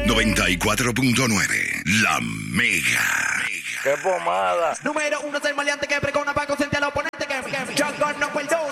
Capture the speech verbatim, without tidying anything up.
noventa y cuatro punto nueve, La Mega. ¡Qué pomada! Número uno es el maleante que pregona para consciente al oponente que John Gordon no fue el dos.